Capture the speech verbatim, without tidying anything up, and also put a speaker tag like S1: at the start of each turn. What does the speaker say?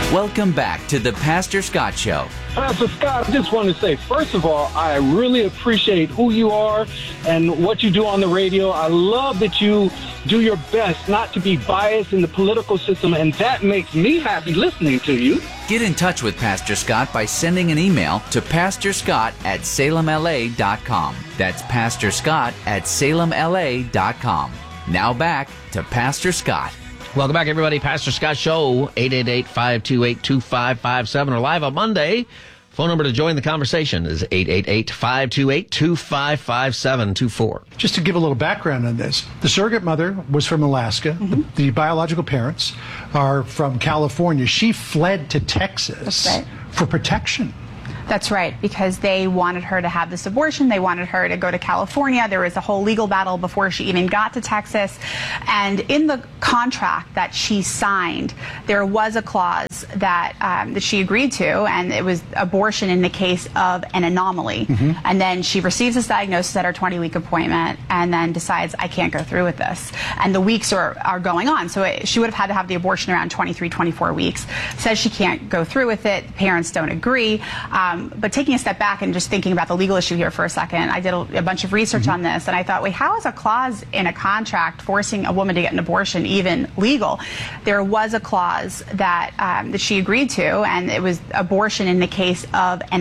S1: Welcome back to the Pastor Scott Show.
S2: Pastor Scott, I just want to say, first of all, I really appreciate who you are and what you do on the radio. I love that you do your best not to be biased in the political system, and that makes me happy listening to you.
S1: Get in touch with Pastor Scott by sending an email to pastor scott at salem l a dot com. That's pastor scott at salem l a dot com. Now back to Pastor Scott.
S3: Welcome back, everybody. Pastor Scott Show, eight eight eight, five two eight, two five five seven, or live on Monday. Phone number to join the conversation is eight eight eight, five two eight, two five five seven two four.
S4: Just to give a little background on this, the surrogate mother was from Alaska. Mm-hmm. the, the biological parents are from California. She fled to Texas
S5: right.
S4: for protection.
S5: That's right, because they wanted her to have this abortion. They wanted her to go to California. There was a whole legal battle before she even got to Texas. And in the contract that she signed, there was a clause that, um, that she agreed to, and it was abortion in the case of an anomaly. Mm-hmm. And then she receives this diagnosis at her twenty-week appointment and then decides, I can't go through with this. And the weeks are, are going on. So it, she would have had to have the abortion around twenty-three, twenty-four weeks. Says she can't go through with it. Parents don't agree. Um, But taking a step back and just thinking about the legal issue here for a second, I did a, a bunch of research mm-hmm. on this, and I thought, wait, how is a clause in a contract forcing a woman to get an abortion even legal? There was a clause that um, that she agreed to, and it was abortion in the case of an